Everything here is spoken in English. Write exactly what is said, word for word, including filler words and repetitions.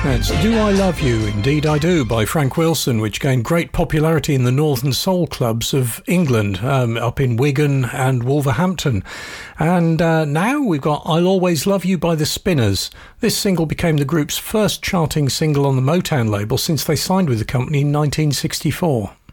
That's Do I Love You? Indeed I Do by Frank Wilson, which gained great popularity in the northern soul clubs of England, um, up in Wigan and Wolverhampton. And uh, now we've got I'll Always Love You by the Spinners. This single became the group's first charting single on the Motown label since they signed with the company in nineteen sixty-four.